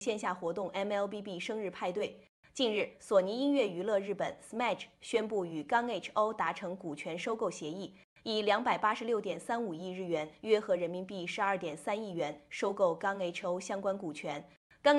线下活动 MLBB 生日派对。近日，索尼音乐娱乐日本 Smash 宣布与刚 HO 达成股权收购协议，以286.35亿日元（约合人民币12.3亿元）收购刚 HO 相关股权。